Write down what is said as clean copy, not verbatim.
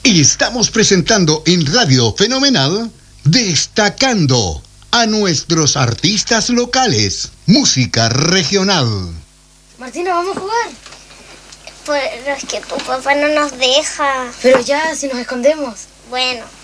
Y estamos presentando en Radio Fenomenal, destacando a nuestros artistas locales, música regional. Martina, ¿vamos a jugar? Pero es que tu papá no nos deja. Pero ya, si nos escondemos. Bueno.